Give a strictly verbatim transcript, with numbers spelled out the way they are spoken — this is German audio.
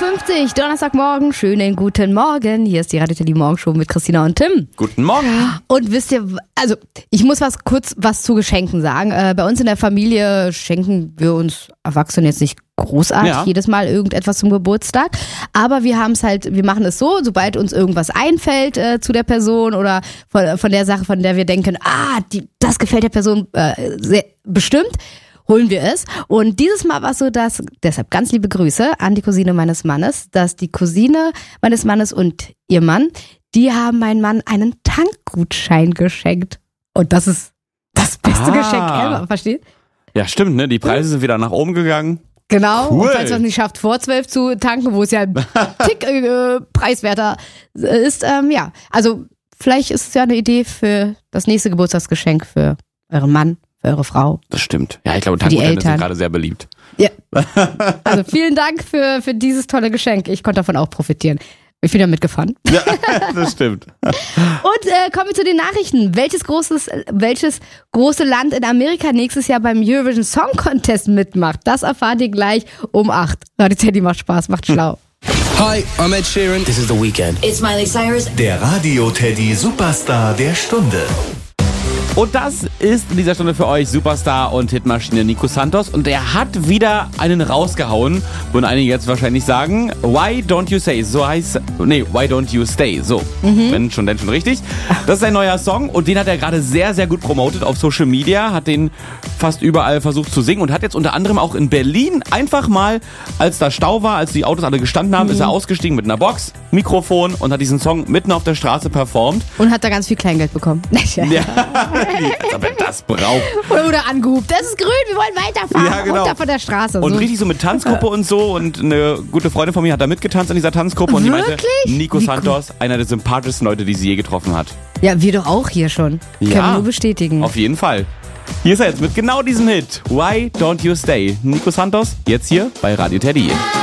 fünfzig, Donnerstagmorgen, schönen guten Morgen. Hier ist die Radio Teddy Morgenshow mit Christina und Tim. Guten Morgen. Und wisst ihr, also ich muss was kurz was zu Geschenken sagen. Äh, bei uns in der Familie schenken wir uns Erwachsenen jetzt nicht großartig Ja. jedes Mal irgendetwas zum Geburtstag. Aber wir haben es halt, wir machen es so, sobald uns irgendwas einfällt äh, zu der Person oder von, von der Sache, von der wir denken, ah, die, das gefällt der Person äh, sehr, bestimmt, holen wir es. Und dieses Mal war es so, dass, deshalb ganz liebe Grüße an die Cousine meines Mannes, dass die Cousine meines Mannes und ihr Mann, die haben meinem Mann einen Tankgutschein geschenkt. Und das ist das beste Ah. Geschenk ever, versteht? Ja, stimmt, ne? Die Preise sind wieder nach oben gegangen. Genau, Cool. und falls man es nicht schafft, vor zwölf zu tanken, wo es ja ein Tick äh, preiswerter ist, ähm, ja. Also vielleicht ist es ja eine Idee für das nächste Geburtstagsgeschenk für euren Mann, für eure Frau. Das stimmt. Ja, ich glaube, Für die Tankgutscheine sind Eltern. gerade sehr beliebt. Ja. Also vielen Dank für, für dieses tolle Geschenk. Ich konnte davon auch profitieren. Ich bin ja mitgefahren. Ja, das stimmt. Und äh, kommen wir zu den Nachrichten. Welches, großes, welches große Land in Amerika nächstes Jahr beim Eurovision Song Contest mitmacht? Das erfahrt ihr gleich um acht. Radio Teddy macht Spaß, macht schlau. Hi, I'm Ed Sheeran. This is The Weeknd. It's Miley Cyrus. Der Radio Teddy Superstar der Stunde. Und das ist in dieser Stunde für euch Superstar und Hitmaschine Nico Santos. Und er hat wieder einen rausgehauen. Und einige jetzt wahrscheinlich sagen, why don't you say? So heißt, nee, why don't you stay? So, Mhm. wenn schon, denn schon richtig. Das ist ein neuer Song und den hat er gerade sehr, sehr gut promotet auf Social Media. Hat den fast überall versucht zu singen und hat jetzt unter anderem auch in Berlin einfach mal, als da Stau war, als die Autos alle gestanden haben, Mhm. ist er ausgestiegen mit einer Box, Mikrofon und hat diesen Song mitten auf der Straße performt. Und hat da ganz viel Kleingeld bekommen. Ja, als ob er das braucht. Oder, oder angehupt. Das ist grün, wir wollen weiterfahren. Ja, genau. Runter von der Straße. Und so. richtig so mit Tanzgruppe und so. Und eine gute Freundin von mir hat da mitgetanzt in dieser Tanzgruppe. Und die meinte, Wirklich? Nico Wie Santos, einer der sympathischsten Leute, die sie je getroffen hat. Ja, wir doch auch hier schon. Ja. Können wir nur bestätigen. Auf jeden Fall. Hier ist er jetzt mit genau diesem Hit. Why Don't You Stay? Nico Santos, jetzt hier bei Radio Teddy.